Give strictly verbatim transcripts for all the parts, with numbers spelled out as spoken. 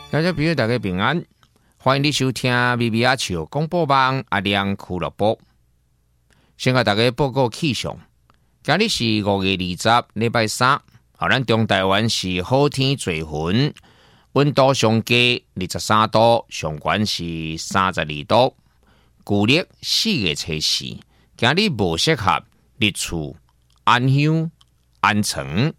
大家朋友大家平安，欢迎你收听微微阿笑广播网阿亮俱乐部。先甲大家报告气象，今日是五月二十，礼拜三。好，咱中台湾是好天做云，温度上低二十三度，上悬是三十二度。旧历四月初四，今日无适合日出、安乡、安城。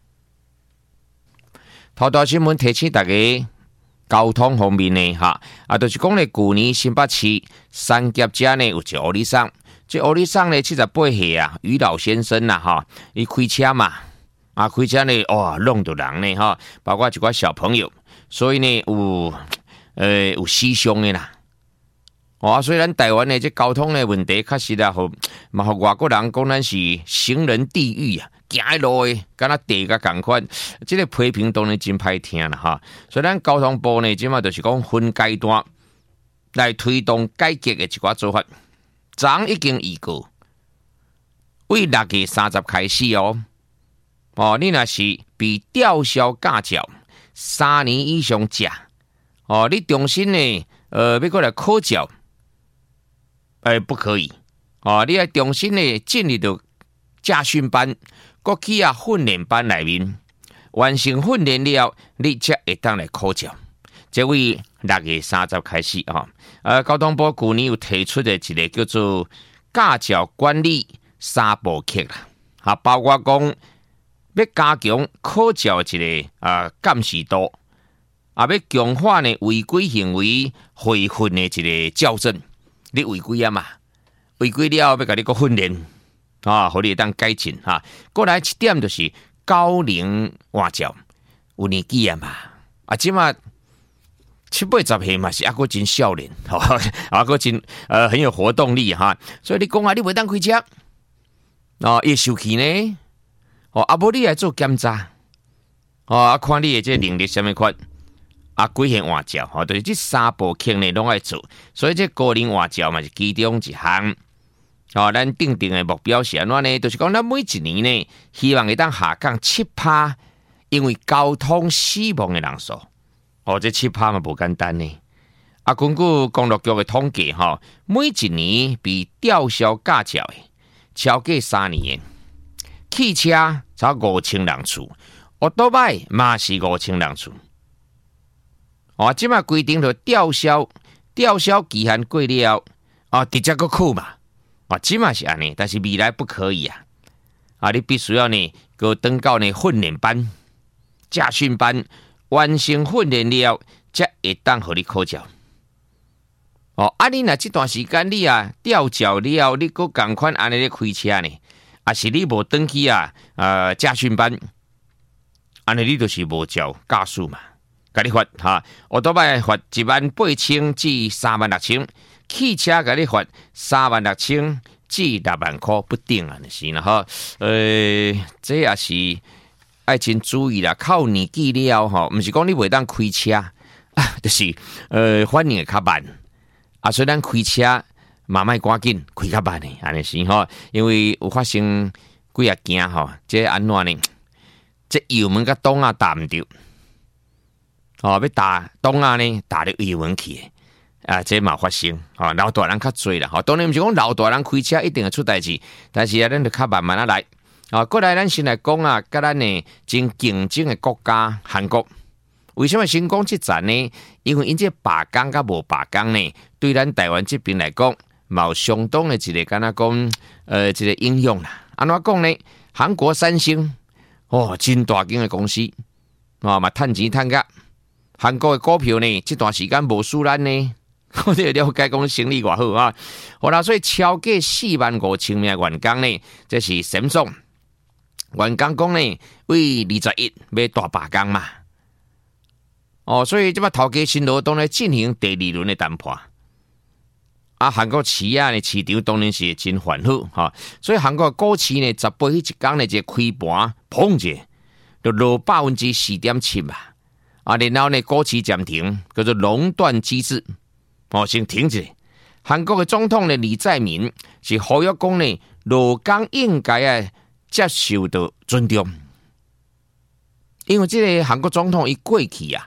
头条新闻提醒大家。交通方面呢，哈啊，就是讲咧，旧年新北市三甲遮呢有一个乌里桑，这乌里桑呢七十八岁啊，于老先生呐，哈，伊开车嘛，啊开车呢，哇，弄到人呢，哈，包括一寡小朋友，所以呢有呃有死伤的啦。哦，虽然台湾的这交通的问题确实啦，互嘛互外国人讲咱是行人地狱啊。行的路诶，敢若地甲共款，即、這个批评当然真歹听啦哈。所以咱交通部呢，即马就是讲分阶段来推动改革的一寡做法。昨已经预告，为六月三十开始哦。哦，你若是被吊销驾照三年以上者，哦，你重新呢，呃，要过来考照，诶、呃，不可以。哦，你要重新呢进入到驾训班。国去啊训练班内面完成训练了，你才会当来考照。这位六月三十开始啊，呃，交通部去年有提出的一个叫做驾照管理三部曲啦，啊，包括讲要加强考照一个啊监视度，啊，要强化呢违规行为回训的一个校正。你违规啊嘛，违规了要甲你个训练。啊，互你当改进哈。过来一点就是高龄换照，有年纪啊嘛，啊，即马七八十岁嘛是还阁真少年，吼，还阁真呃很有活动力哈。所以你讲啊，你袂当开车，哦，伊受气呢，哦，啊无你来做检查，哦，啊看你的这能力什么款，啊几项换照，吼，就是这三步曲呢拢爱做，所以这高龄换照嘛是其中一项。哦，咱定定的目标是安怎呢？就是讲，咱每一年呢，希望会当下降七趴，因为交通死亡的人数，哦，这七趴嘛不简单呢。啊，根据公路局的统计，哈、哦，每一年被吊销驾照的超过三年的，汽车才五千人次，奥多拜嘛是五千人次。哦，即马规定就吊销，吊销期限过了，啊，直接个扣嘛。啊，即嘛是安尼，但是未来不可以啊！啊，你必须要呢，个登到呢训练班、驾训班，完成训练了，才会当互你考照。哦，啊，你若这段时间你啊吊照了，你个共款安尼咧开车呢？啊，是你无登去啊？呃，驾训班，安尼你就是无照驾驶嘛？甲你罚哈，我多摆罚一万八千至三万六千。汽车给你罚三万六千至六万块不定啊，是啦哈。呃，这也是爱真注意啦。靠年纪了哈，不是讲你袂当开车啊，就是呃反应会较慢啊。所以咱开车慢慢赶紧开较慢的，安尼是哈。因为有发生几啊件哈，这安怎呢？这油门甲档啊打唔着，哦，要打档啊呢，打入油门去。啊，这嘛发生啊，老大人较多啦，哈，当然毋是讲老大人开车一定会出代志，但是啊，咱就较慢慢啊来啊。过来，咱先来讲啊，甲咱呢真竞争的国家韩国，为什么先讲这站呢？因为因这罢工甲无罢工呢，对咱台湾这边来讲，冇相当的一个敢若讲呃一个影响啦。安怎讲呢？韩国三星哦，真大间的公司啊，嘛趁钱趁甲，韩国的股票呢，这段时间无输咱呢。我哋了解讲生意偌好啊，好啦，所以超过四万五千名员工呢，这是神送员工讲呢，为二十一要大罢工嘛。哦，所以即摆头家新罗当然进行第二轮的谈判。啊，韩国企业呢市场当然是真繁好哈，所以韩国股市呢十八迄一天呢这开盘砰者，就落百分之四点七嘛。啊，然后呢股市暂停，叫做熔断机制。哦，先停止。韩国的总统呢李在明是呼吁讲呢，劳工应该啊接受到尊重，因为这个韩国总统一过去啊，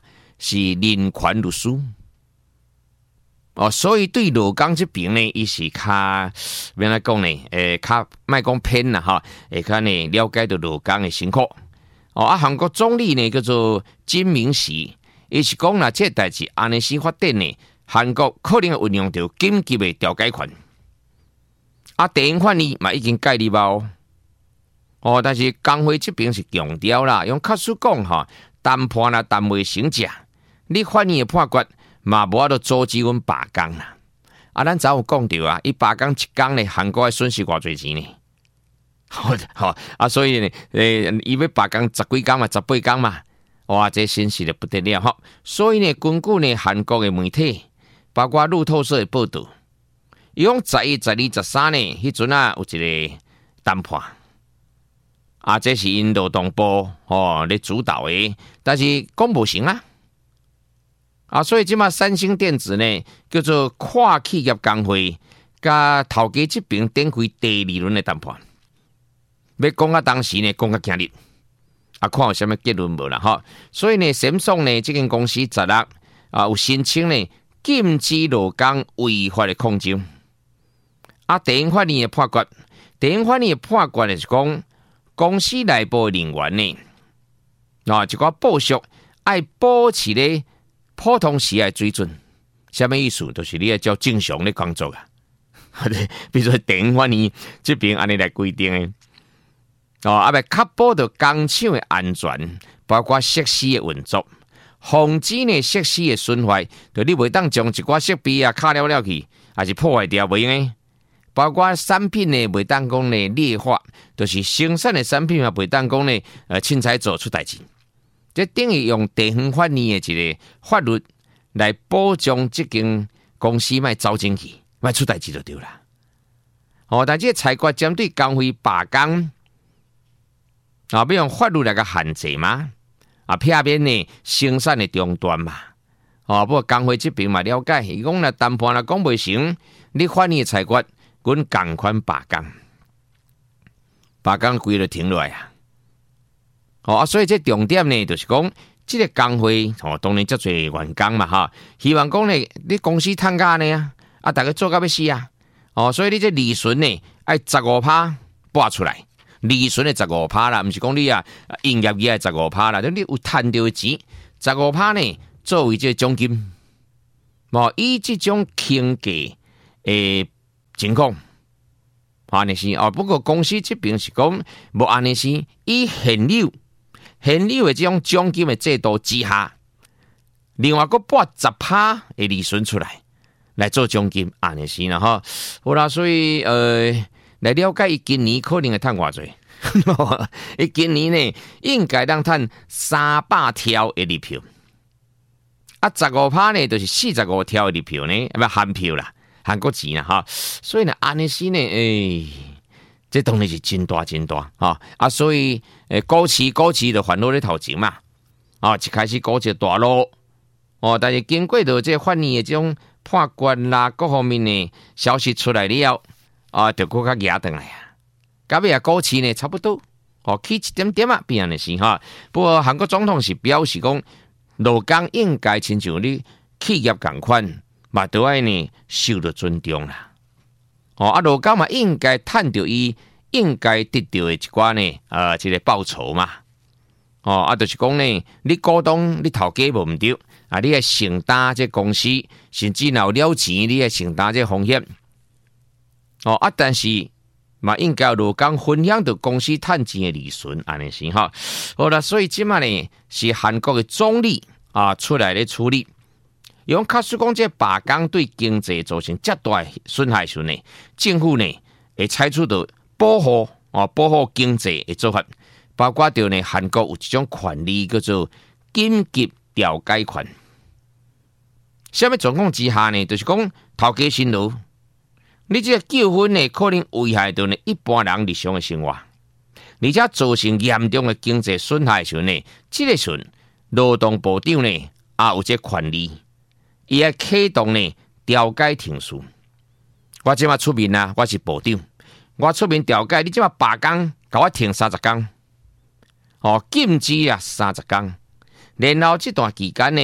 是人权律师。哦，所以对劳工这边呢，伊是较免来讲呢，诶，较莫讲偏啦哈，会较呢了解到劳工的辛苦。哦，啊，韩国总理呢叫做金明喜，伊是讲啦，这代志安尼先发展呢，韩国可能会运用到紧急的调解权。啊，地方法院嘛已经介入哦。哦，但是工会这边是强调啦，用卡叔讲哈，谈判啊谈未成者，你法院的判决。嘛，无法度阻止阮罢工啦！啊，咱早有讲到啊，伊罢工一工呢，韩国的损失偌侪钱呢？好，好啊，所以呢，诶，伊要罢工十几工嘛，十八工嘛，哇，这损失就不得了吼！所以呢，根据呢韩国的媒体，包括路透社的报道，伊讲十一、十二、十三呢，迄阵啊有一个谈判，啊，这是因劳动部哦咧主导的，但是讲无成啊。啊，所以即马三星电子呢，叫做跨企业工会，甲头家这边展开第二轮的谈判。要讲啊，当时呢，讲较惊日，啊，看有啥物结论无啦吼。所以呢，三星呢，这间公司十六啊有申请呢禁止劳工违法的控制。啊，地方法院的判决，地方法院的判决呢是讲，公司内部的人员呢，啊，一寡报酬爱保持咧。普通时的水准，什么意思？就是你要照正常的工作啊。比如说电话呢，这边安尼来规定的。哦，啊，要确保到工厂的安全，包括设施的运作，防止呢设施的损坏。就你袂当将一寡设备啊卡了了去，还是破坏掉袂用诶。包括产品呢，袂当讲呢劣化，就是生产的产品啊，袂当讲呢呃凊彩做出代志。这等于用地方法院的一个法律来保障这间公司卖走进去，卖出代志就对啦。哦，但这裁决针对工会罢工，啊，要用法律来个限制嘛，啊，避免呢生产的中断嘛。哦，不过工会这边嘛了解，伊讲啦谈判啦讲袂成，你法院裁决，阮共款罢工，罢工规就停落来啊。哦啊，所以这重点呢，就是讲，这个工会哦，当然足侪员工嘛哈，希望讲呢，你公司趁假呢啊，啊，大家做到要死啊，哦，所以你这利润呢，爱十五趴拨出来，利润的十五趴啦，唔是讲你啊营业额的十五趴啦，你有赚到的钱，十五趴呢作为这个奖金，哦，以这种轻价诶情况，安尼是哦，不过公司这边是讲无安尼是以现有。现有的这种奖金的制度之下，另外个拨十趴的利润出来来做奖金，安尼是啦哈。好啦，所以呃，来了解伊今年可能会赚偌济。伊今年呢，应该当赚三百条的日票，啊，十五趴呢，就是四十五条的日票呢，不韩票啦，韩国钱啦哈。所以呢，安尼是呢，诶、欸。这当然是真大真大啊！啊，所以诶，股市股市就烦恼咧头前嘛，啊，一开始股市大落哦，但是经过到这法院的这种判决啦，各方面的消息出来了，啊，就更加压回来啊。到尾啊，股市呢差不多哦，起一点点啊，变的是哈。不过韩国总统是表示讲，劳工应该亲像你企业共款，嘛都爱呢受到尊重啦。哦，啊，劳工嘛应该赚到伊应该得到的一寡呢，呃，这个报酬嘛。哦，啊，就是讲呢，你股东你头家无毋对，啊，你要承担这公司，甚至若有了钱，你要承担这风险。哦，啊，但是嘛应该劳工分享到公司赚钱的利润，安尼是哈。好啦，所以即马呢是韩国的总理啊出来咧处理。用卡说讲，这罢工对经济造成极大损害时呢，政府呢会采取到保护哦，保护经济的做法，包括到呢韩国有一种权利叫做紧急调解权。什么状况之下呢？就是讲头家辛劳，你这个纠纷呢，可能危害到呢一般人日常的生活，而且造成严重的经济损害时呢，这个时劳动部长呢也有这权利。伊要启动呢调解庭事，我即马出面啊，我是部长，我出面调解，你即马罢工，甲我停三十天，哦，禁止啊三十天，然后这段期间呢，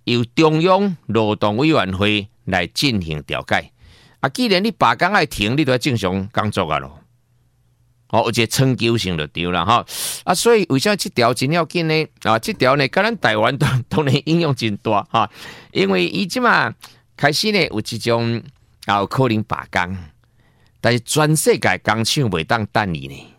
由中央劳动委员会来进行调解。啊，既然你罢工爱停，你就要正常工作啊咯。哦，而且长久性就对了哈。啊，所以为啥这条真要紧呢？啊，这条呢，跟咱台湾当当然影响真大哈。因为伊即嘛开始呢有这种啊有可能罢工，但是全世界工厂袂当等伊呢。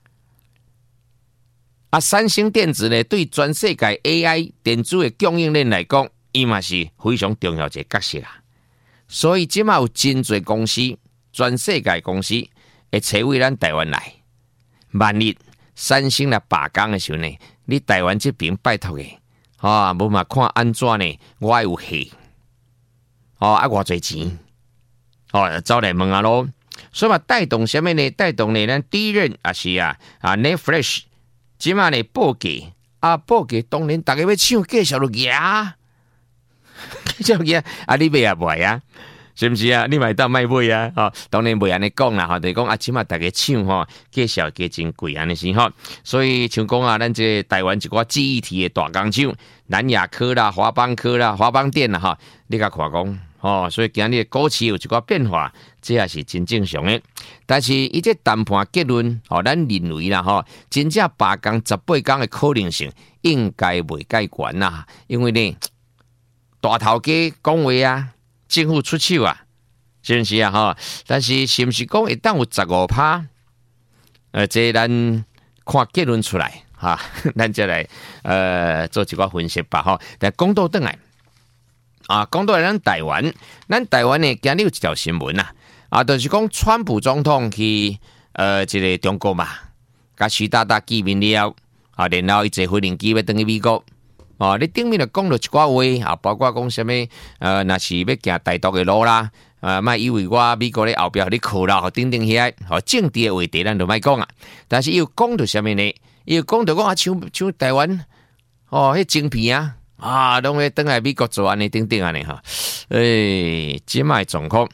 啊，三星电子呢对全世界 A I 电子的供应链来讲，伊嘛是非常重要一个角色啦。所以即嘛有真侪公司，全世界公司会找为咱台湾来。万一三星来罢工的时候呢，你台湾这边拜托的，啊，无嘛看安怎呢？我有戏，哦，啊，偌侪钱，哦，走来问啊咯。所以嘛，带动什么呢？带动呢，咱第一任也是啊啊 Netflix， 即嘛呢报价啊报价，当然大家要抢介绍落牙，介绍牙啊，你买也买啊？是不是啊？你买到卖买啊？哦，当然袂安尼讲啦，吼，就是讲啊，起码大家抢吼，介绍价真贵安尼是吼。所以像讲啊，咱这台湾一寡记忆体的大工厂，南亚科啦、华邦科啦、华邦电啦，哈，你甲看讲，哦，所以今日股市有一寡变化，这也是真正常的。但是伊这谈判结论，哦，咱认为啦，吼，真正罢工十八天的可能性应该袂介悬啦，因为呢，大头家讲话啊。政府出手啊，是不是啊？哈，但是是不是讲一旦有十五趴，呃，这咱看结论出来哈，咱再来呃做一个分析吧哈。但讲到转来啊，讲到咱台湾，咱台湾呢，今日有一条新闻啊，啊，就是讲川普总统去呃这个中国嘛，甲习大大见面了啊，然后伊坐飞行机要登去美国。哦，你顶面就讲了一寡话啊，包括讲什么呃，若是要行台独的路啦，啊，莫以为我美国咧后壁互你靠啦，等等遐，哦，政治的话题咱就莫讲啊。但是伊有讲到什么呢？伊有讲到讲啊，像像台湾哦，迄晶片啊，啊，拢会登来美国做安尼等等安尼哈。诶，即卖状况，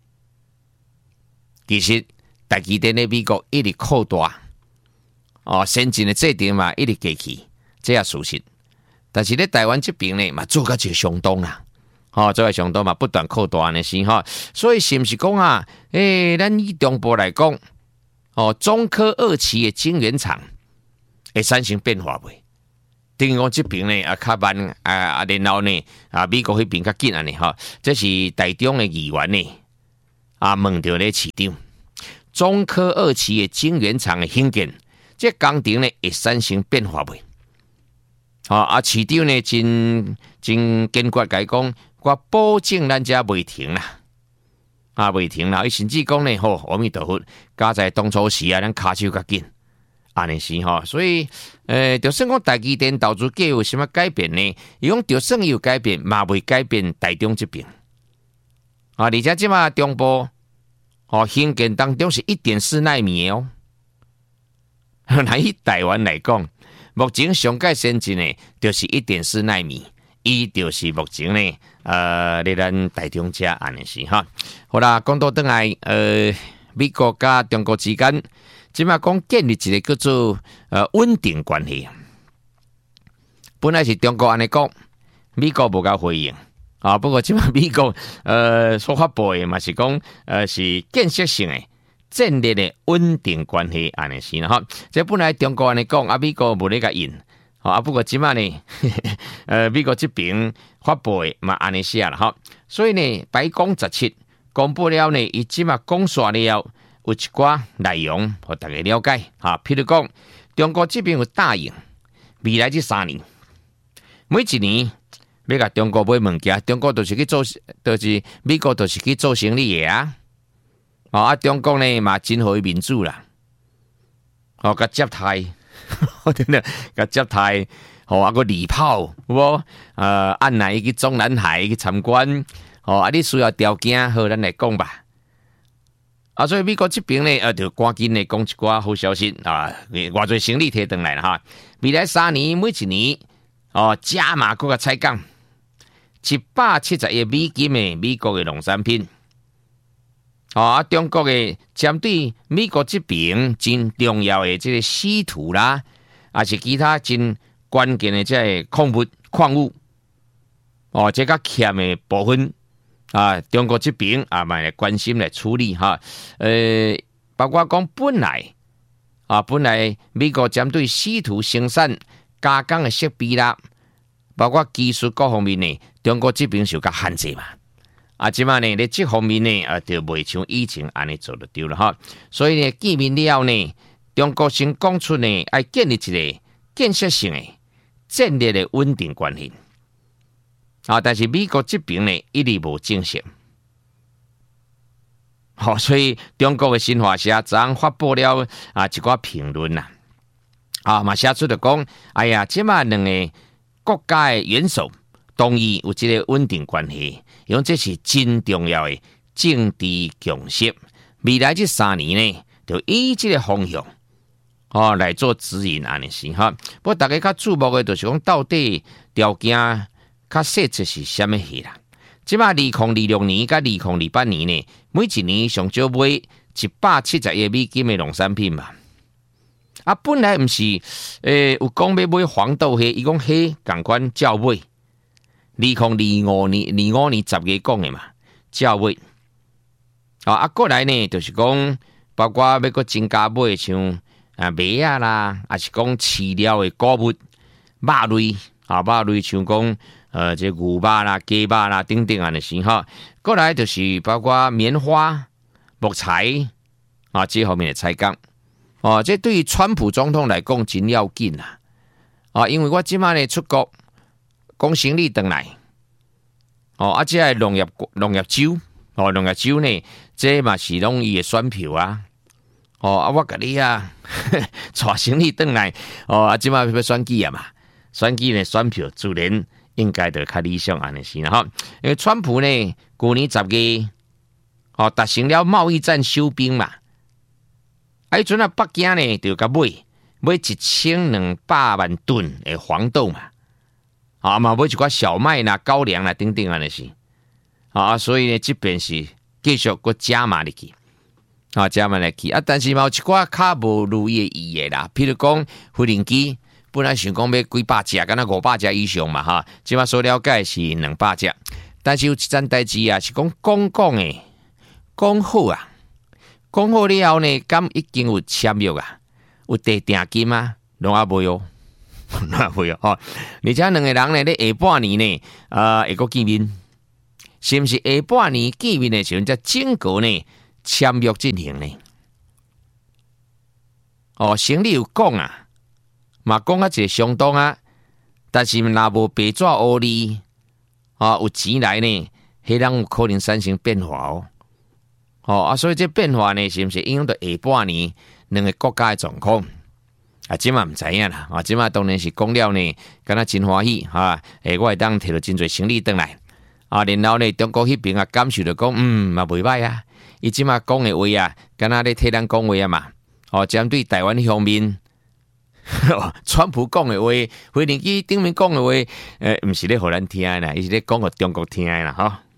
其实台积电咧美国一直扩大，哦，先进的制定嘛一直加起，这也事实。但是咧台湾这边呢，嘛做个一个相当啦，哦，做个相当嘛不断扩大的是哈，所以是不是讲啊？诶、欸，咱以中部来讲，哦，中科二期的晶圆厂会产生变化未？等于讲这边呢啊较慢啊啊，然后呢啊美国迄边较紧安尼哈，这是台中的议员呢啊问到咧市长，中科二期的晶圆厂的兴建，这工程呢会产生变化未？啊！啊，市长呢，真真坚决甲伊讲，我保证咱遮袂停啦，啊，袂停啦！伊甚至讲呢，吼，阿弥陀佛，加在当初时啊，咱骹手较紧，安尼是吼。所以，诶、呃，就算讲台积电投资计有什么改变呢？伊讲就算有改变，嘛袂改变台中这边。啊，而且即马中部哦，兴建当中是一点四奈米哦。那以台湾来讲，目前上界先进的就是一点四奈米，伊就是目前呢，呃，咧咱台中遮安尼是哈。好啦，讲到倒来，呃，美国甲中国之间，即马讲建立一个叫做呃稳定关系。本来是中国安尼讲，美国无甲回应啊。不过即马美国呃所发布的嘛是讲，呃是建设性的。建立的稳定关系安尼是啦哈，这本来中国安尼讲，啊美国无咧甲应，啊不过即马呢，呃美国这边发布的嘛安尼写啦哈，所以呢白宫十七公布了呢，伊即马讲煞了有一寡内容，互大家了解哈。譬如讲，中国这边有答应未来这三年，每一年要甲中国买物件，中国就是去做，就是美国就是去做生意的啊。哦啊，中国呢嘛真好民主啦，哦，甲接待，真的甲接待，哦啊个礼炮，有无？呃，按来去中南海去参观，哦啊，你需要条件，好，咱来讲吧。啊，所以美国这边呢，呃，就赶紧呢讲一寡好消息啊，偌侪生意摕回来了哈。未来三年每一年，哦，加码嗰個采购一百七十億美金的美國嘅農產品。哦啊，中國嘅針對美國這邊真重要嘅這個稀土啦，還是其他真關鍵嘅這個礦物礦物， 哦，这个欠的部分啊，中国这边啊，嘛来关心来处理哈。呃，包括讲本来啊，本来美国针对稀土生产加工的设备啦，包括技术各方面呢，中国这边受到限制嘛。啊，即嘛呢，在这方面呢，啊，就袂像以前安尼做得到了哈。所以呢，见面了呢，中国先讲出呢，要建立一个建设性的战略的稳定关系。啊，但是美国这边呢，一直无证实。好、哦，所以中国的新华社昨发布了啊一寡评论呐，啊嘛写出就讲，哎呀，即嘛两个国家的元首同意有这个稳定关系，因为这是真重要的政治共识。未来这三年呢，就以这个方向哦来做指引安尼是哈。不过大家较注目的就是讲，到底条件较细节是什么戏啦？即马二零二六年甲二零二八年呢，每一年上少买一百七十亿美金的农产品嘛。啊，本来毋是诶、呃、有讲要买黄豆虾，伊讲虾共款照买。二零二五年二五年十月讲的嘛，照买。啊，啊过来呢，就是讲包括要个增加买像啊麦啊啦，啊是讲饲料的谷物、肉类啊，肉类像讲。呃，这牛肉啦、鸡肉啦等等安尼是哈，过来就是包括棉花、木材啊这方面的采购。哦，这对于川普总统来讲真要紧啦。啊，因为我即摆呢出国，讲行李回来，哦，啊，这系农业农业州，哦，农业州呢，这嘛是拢伊的选票啊。哦，啊，我甲你啊，带行李回来，哦，啊，即摆要选举啊嘛，选举呢选票自然。应该就较理想安尼是啦哈，因为川普呢，去年十月哦达成了贸易战收兵嘛，啊，迄阵啊北京呢就甲买买一千两百万吨的黄豆嘛，啊嘛买一寡小麦啦、高粱啦等等安尼是，啊，所以呢这边是继续个加码入去，啊加码入去啊，但是嘛有一寡较无如意的意义啦，譬如讲无人机。本来想讲要几百只，敢若五百只以上嘛哈，即马所了解是两百只，但是有一件代志啊，是讲讲讲诶，讲好啊，讲好了后呢，敢已经有签约啊，有地定金啊，拢也未哦，拢也未哦，吼！而且两个人呢，咧下半年呢，呃，会个见面，是毋是下半年见面的时阵，才整个呢签约进行呢？哦，生理有讲啊。嘛讲啊，一个相当啊，但是若无白纸黑字啊，有钱来呢，迄人有可能产生变化哦。哦啊，所以这变化呢，是毋是影响到下半年两个国家的状况？啊，即嘛毋知影啦。啊，即嘛当然是讲了呢，敢若真欢喜哈。诶，我会当摕到真侪行李转来啊，然后呢，中国迄边啊感受着讲，嗯，嘛袂歹啊。伊即嘛讲的话啊，敢若咧替咱讲话啊嘛。哦，针对台湾方面。川普讲的话，回年机顶面讲的话，诶、呃，毋是咧互咱听啦，伊是咧讲互中国听啦，吼。